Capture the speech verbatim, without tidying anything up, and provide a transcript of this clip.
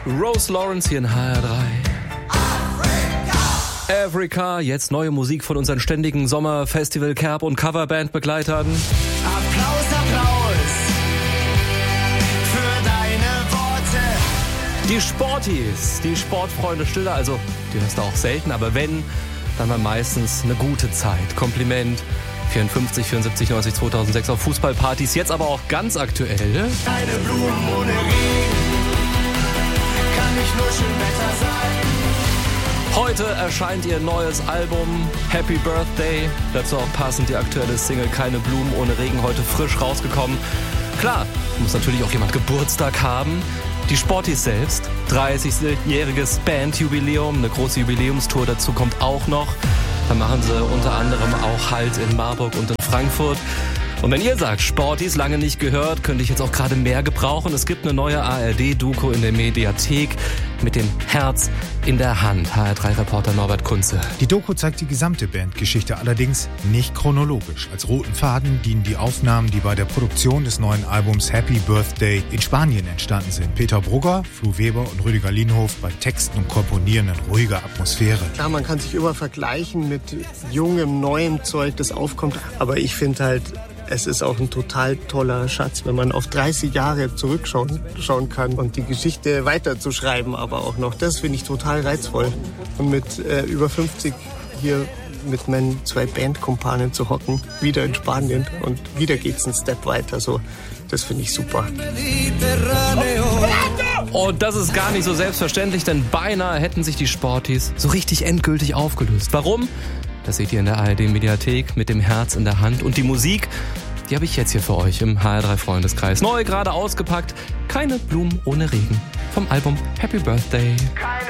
Rose Lawrence hier in H R drei. Africa, jetzt neue Musik von unseren ständigen Sommerfestival-, Kerb- und Coverband-Begleitern. Applaus, Applaus für deine Worte. Die Sporties, die Sportfreunde Stille, also die hörst du auch selten, aber wenn, dann war meistens eine gute Zeit. Kompliment. vierundfünfzig, vierundsiebzig, neunzig, zweitausendsechs auf Fußballpartys, jetzt aber auch ganz aktuell. Deine Blumen ohne Regen, kann nicht nur schön Wetter sein. Heute erscheint ihr neues Album Happy Birthday. Dazu auch passend die aktuelle Single Keine Blumen ohne Regen, heute frisch rausgekommen. Klar, muss natürlich auch jemand Geburtstag haben. Die Sporties selbst, dreißigjähriges Bandjubiläum, eine große Jubiläumstour dazu kommt auch noch. Da machen sie unter anderem auch Halt in Marburg und in Frankfurt. Und wenn ihr sagt, Sporties lange nicht gehört, könnte ich jetzt auch gerade mehr gebrauchen. Es gibt eine neue A R D-Doku in der Mediathek mit dem Herz in der Hand. H R drei-Reporter Norbert Kunze. Die Doku zeigt die gesamte Bandgeschichte, allerdings nicht chronologisch. Als roten Faden dienen die Aufnahmen, die bei der Produktion des neuen Albums Happy Birthday in Spanien entstanden sind. Peter Brugger, Flu Weber und Rüdiger Lienhof bei Texten und Komponieren in ruhiger Atmosphäre. Klar, man kann sich immer vergleichen mit jungem, neuem Zeug, das aufkommt. Aber ich finde halt, es ist auch ein total toller Schatz, wenn man auf dreißig Jahre zurückschauen schauen kann und die Geschichte weiterzuschreiben, aber auch noch. Das finde ich total reizvoll. Und mit äh, über fünfzig hier mit meinen zwei Bandkumpanen zu hocken, wieder in Spanien und wieder geht's einen Step weiter. So, das finde ich super. Und das ist gar nicht so selbstverständlich, denn beinahe hätten sich die Sporties so richtig endgültig aufgelöst. Warum? Das seht ihr in der A R D-Mediathek mit dem Herz in der Hand. Und die Musik, die habe ich jetzt hier für euch im H R drei-Freundeskreis. Neu, gerade ausgepackt. Keine Blumen ohne Regen. Vom Album Happy Birthday. Keine